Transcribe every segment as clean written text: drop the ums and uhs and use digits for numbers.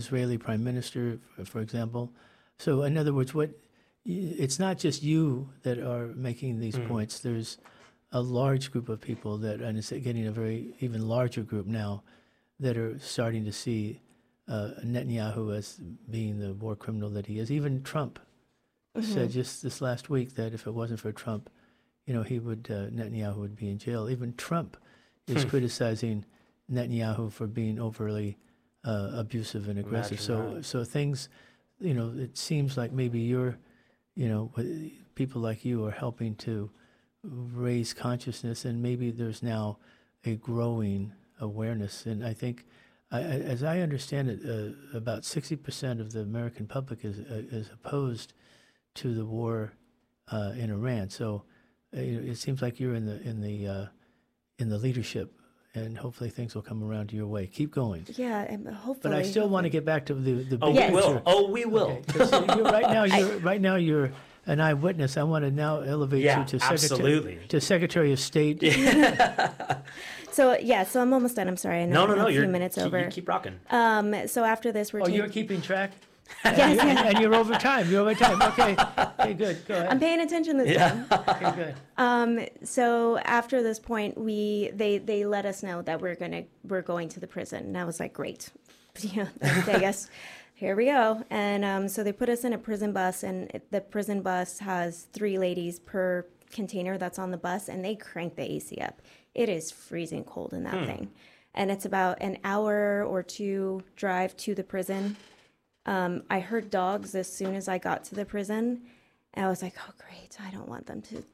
Israeli prime minister, for example. So, in other words, it's not just you that are making these points. There's a large group of people and it's getting a very even larger group now, that are starting to see Netanyahu as being the war criminal that he is. Even Trump said just this last week that if it wasn't for Trump, Netanyahu would be in jail. Even Trump is criticizing Netanyahu for being overly abusive and aggressive. So things, it seems like maybe people like you are helping to raise consciousness, and maybe there's now a growing awareness. And I think, as I understand it, about 60% of the American public is opposed to the war in Iran. So it seems like you're in the leadership, and hopefully things will come around your way. Keep going. Yeah, and hopefully. But I still want to get back to the big we will. picture. Oh, we will. Okay, 'cause right now you're an eyewitness. I want to now elevate you to Secretary of State. So I'm almost done. I'm sorry. No. A few You're minutes over. You keep rocking. So after this, we're. You're keeping track. Yes. And you're over time. Okay. Okay, good. Go ahead. I'm paying attention this time. Okay, good. So after this point, they let us know that we're going to the prison, and I was like, great. I guess here we go. And so they put us in a prison bus, and the prison bus has 3 ladies per container that's on the bus, and they crank the AC up. It is freezing cold in that thing, and it's about an hour or 2 drive to the prison. I heard dogs as soon as I got to the prison, and I was like, oh, great. I don't want them to,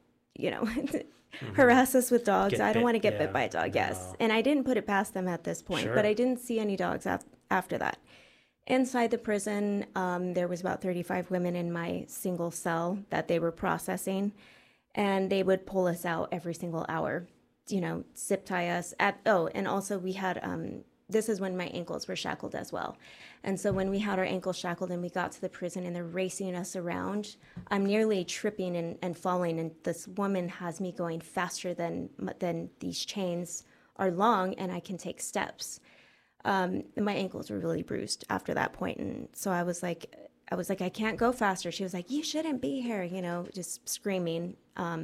harass us with dogs. I don't want to get bit by a dog. Yes. And I didn't put it past them at this point, but I didn't see any dogs after that. Inside the prison, there was about 35 women in my single cell that they were processing, and they would pull us out every single hour, zip tie us and also we had, this is when my ankles were shackled as well. And so when we had our ankles shackled and we got to the prison and they're racing us around, I'm nearly tripping and falling. And this woman has me going faster than these chains are long, and I can take steps. And my ankles were really bruised after that point. And so I was like, I can't go faster. She was like, you shouldn't be here, just screaming.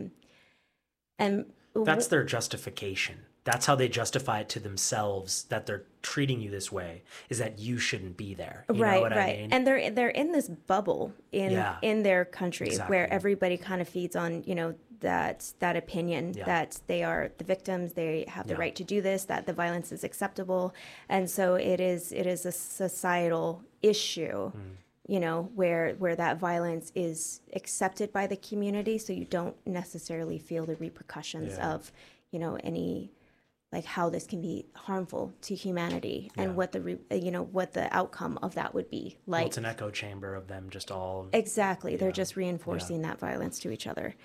And that's their justification. That's how they justify it to themselves, that they're treating you this way, is that you shouldn't be there. You know what I mean? And they're in this bubble in their country where everybody kind of feeds on, that opinion that they are the victims, they have the right to do this, that the violence is acceptable. And so it is a societal issue, where that violence is accepted by the community, so you don't necessarily feel the repercussions of, any, like, how this can be harmful to humanity and what the outcome of that would be. Like, well, it's an echo chamber of them just all. Exactly. They're just reinforcing that violence to each other.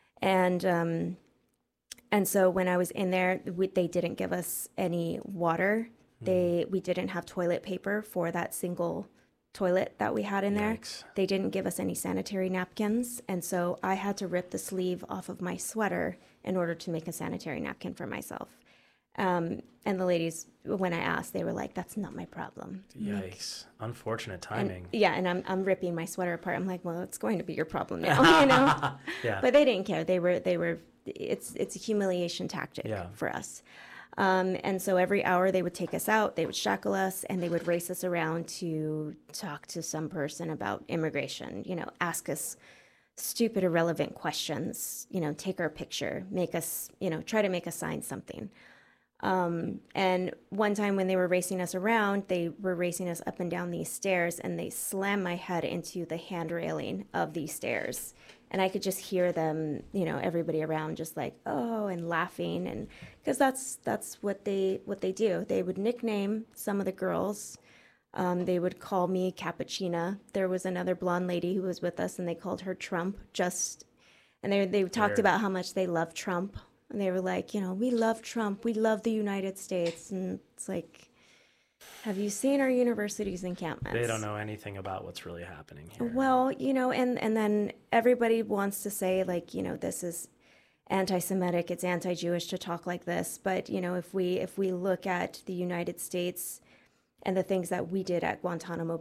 And so when I was in there, they didn't give us any water. We didn't have toilet paper for that single toilet that we had in there. They didn't give us any sanitary napkins. And so I had to rip the sleeve off of my sweater in order to make a sanitary napkin for myself. And the ladies, when I asked, they were like, that's not my problem. Yikes. Unfortunate timing. And I'm ripping my sweater apart. I'm like, well, it's going to be your problem now, But they didn't care. They were it's a humiliation tactic for us. And so every hour they would take us out, they would shackle us, and they would race us around to talk to some person about immigration, ask us stupid, irrelevant questions, take our picture, make us, try to make us sign something. And one time when they were racing us around, they were racing us up and down these stairs, and they slammed my head into the hand railing of these stairs. And I could just hear them, everybody around just like, oh, and laughing. And because that's what they do. They would nickname some of the girls. They would call me Cappuccina. There was another blonde lady who was with us, and they called her Trump. And they talked about how much they love Trump. And they were like, we love Trump. We love the United States. And it's like, have you seen our universities encampments? They don't know anything about what's really happening here. Well, and then everybody wants to say, like, this is anti-Semitic, it's anti-Jewish to talk like this. But, if we look at the United States and the things that we did at Guantanamo